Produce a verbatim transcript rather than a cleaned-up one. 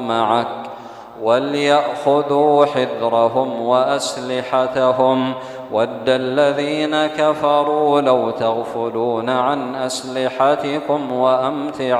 معك وليأخذوا حذرهم وأسلحتهم ود الذين كفروا لو تغفلون عن أسلحتكم وأمتعتكم